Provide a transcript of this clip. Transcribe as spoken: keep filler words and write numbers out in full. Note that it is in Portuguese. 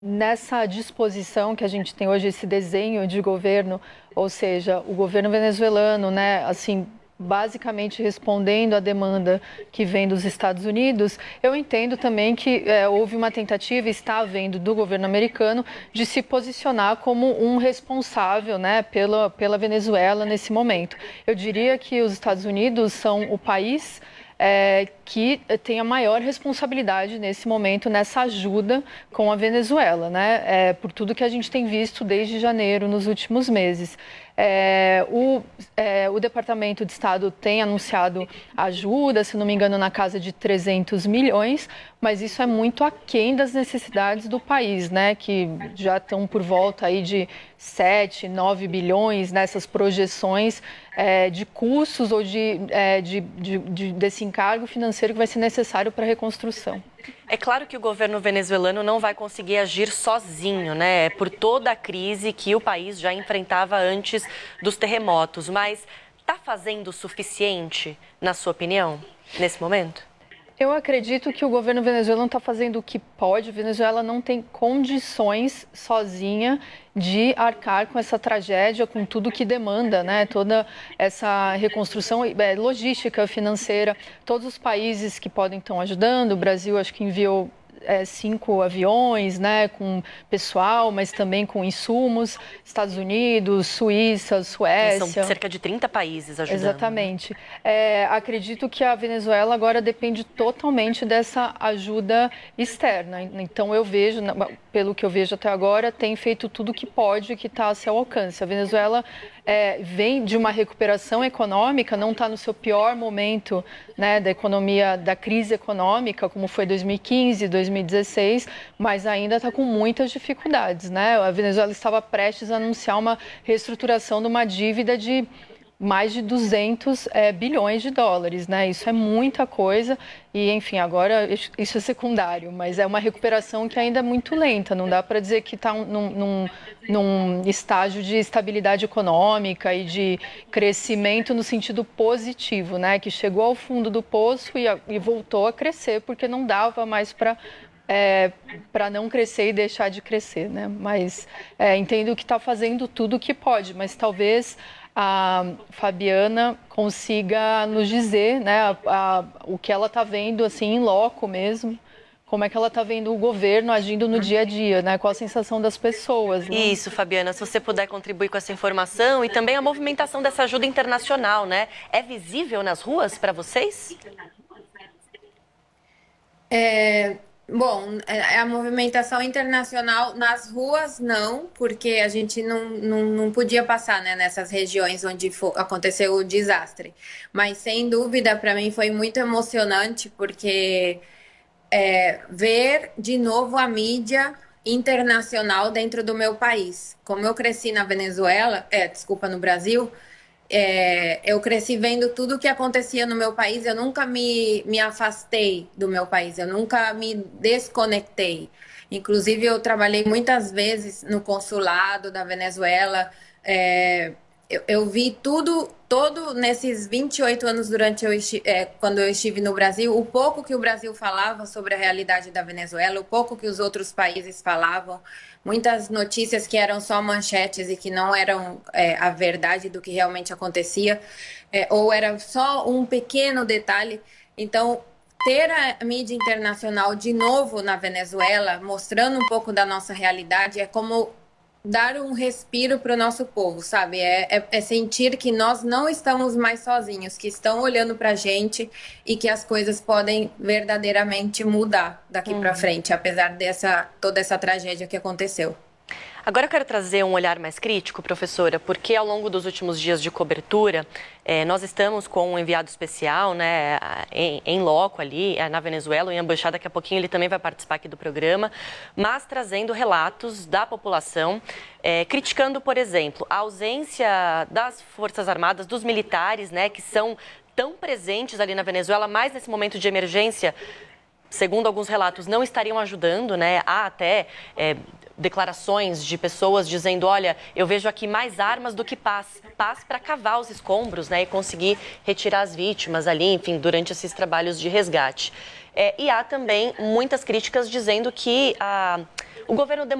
nessa disposição que a gente tem hoje, esse desenho de governo, ou seja, o governo venezuelano, né, assim, basicamente respondendo à demanda que vem dos Estados Unidos, eu entendo também que é, houve uma tentativa, está havendo, do governo americano de se posicionar como um responsável, né, pela, pela Venezuela nesse momento. Eu diria que os Estados Unidos são o país É, que tem a maior responsabilidade nesse momento, nessa ajuda com a Venezuela, né? É, por tudo que a gente tem visto desde janeiro, nos últimos meses. É, o, é, o Departamento de Estado tem anunciado ajuda, se não me engano, na casa de trezentos milhões, mas isso é muito aquém das necessidades do país, né? Que já estão por volta aí de sete, nove bilhões nessas projeções é, de custos ou de, é, de, de, de, desse encargo financeiro que vai ser necessário para a reconstrução. É claro que o governo venezuelano não vai conseguir agir sozinho, né? Por toda a crise que o país já enfrentava antes dos terremotos. Mas está fazendo o suficiente, na sua opinião, nesse momento? Eu acredito que o governo venezuelano está fazendo o que pode. A Venezuela não tem condições sozinha de arcar com essa tragédia, com tudo que demanda, né? Toda essa reconstrução é, logística, financeira. Todos os países que podem estão ajudando. O Brasil, acho que enviou É, cinco aviões, né, com pessoal, mas também com insumos. Estados Unidos, Suíça, Suécia. São cerca de trinta países ajudando. Exatamente. É, acredito que a Venezuela agora depende totalmente dessa ajuda externa. Então, eu vejo, pelo que eu vejo até agora, tem feito tudo o que pode, que está a seu alcance. A Venezuela é, vem de uma recuperação econômica, não está no seu pior momento, né, da economia, da crise econômica, como foi dois mil e quinze, dois mil e dezesseis, mas ainda está com muitas dificuldades, né? A Venezuela estava prestes a anunciar uma reestruturação de uma dívida de mais de duzentos é, bilhões de dólares, né? Isso é muita coisa e, enfim, agora isso é secundário, mas é uma recuperação que ainda é muito lenta. Não dá para dizer que está num, num, num estágio de estabilidade econômica e de crescimento no sentido positivo, né? Que chegou ao fundo do poço e, e voltou a crescer porque não dava mais para É, para não crescer e deixar de crescer, né? Mas é, entendo que está fazendo tudo o que pode, mas talvez a Fabiana consiga nos dizer, né, a, a, o que ela está vendo assim em loco mesmo, como é que ela está vendo o governo agindo no dia a dia, né? Qual a sensação das pessoas, né? Isso, Fabiana, se você puder contribuir com essa informação e também a movimentação dessa ajuda internacional, né? É visível nas ruas para vocês? É, bom, é, a movimentação internacional nas ruas não, porque a gente não, não, não podia passar, né, nessas regiões onde fo- aconteceu o desastre. Mas sem dúvida, para mim foi muito emocionante, porque é, ver de novo a mídia internacional dentro do meu país. Como eu cresci na Venezuela, é, desculpa, no Brasil. É, eu cresci vendo tudo o que acontecia no meu país, eu nunca me, me afastei do meu país, eu nunca me desconectei. Inclusive, eu trabalhei muitas vezes no consulado da Venezuela. É, eu, eu vi tudo, todo nesses vinte e oito anos durante eu, esti- é, quando eu estive no Brasil, o pouco que o Brasil falava sobre a realidade da Venezuela, o pouco que os outros países falavam, muitas notícias que eram só manchetes e que não eram é, a verdade do que realmente acontecia, é, ou era só um pequeno detalhe. Então, ter a mídia internacional de novo na Venezuela, mostrando um pouco da nossa realidade, é como dar um respiro para o nosso povo, sabe? É, é, é sentir que nós não estamos mais sozinhos, que estão olhando para a gente e que as coisas podem verdadeiramente mudar daqui para frente, apesar dessa toda essa tragédia que aconteceu. Agora eu quero trazer um olhar mais crítico, professora, porque ao longo dos últimos dias de cobertura, eh, nós estamos com um enviado especial, né, em, em loco ali, na Venezuela, em embaixada, daqui a pouquinho ele também vai participar aqui do programa, mas trazendo relatos da população, eh, criticando, por exemplo, a ausência das Forças Armadas, dos militares, né, que são tão presentes ali na Venezuela, mas nesse momento de emergência, segundo alguns relatos, não estariam ajudando, né? Há até é, declarações de pessoas dizendo, olha, eu vejo aqui mais armas do que paz. Paz para cavar os escombros, né? E conseguir retirar as vítimas ali, enfim, durante esses trabalhos de resgate. É, e há também muitas críticas dizendo que a, o governo